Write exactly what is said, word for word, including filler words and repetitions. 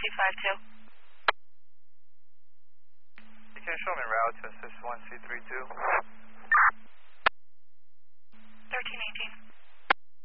two five two. You can show me route to assist one C three two.